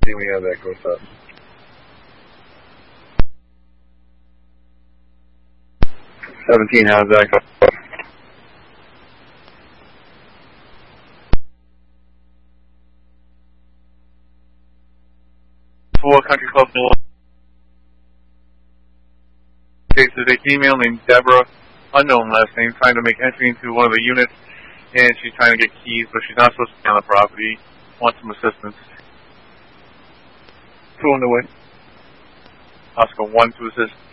See me how that goes up. 17, how's that go? 4 Country Club North. There's a female named Deborah, unknown last name, trying to make entry into one of the units, and she's trying to get keys, but she's not supposed to be on the property. Wants some assistance. 2 on the way. Oscar 1 to assist.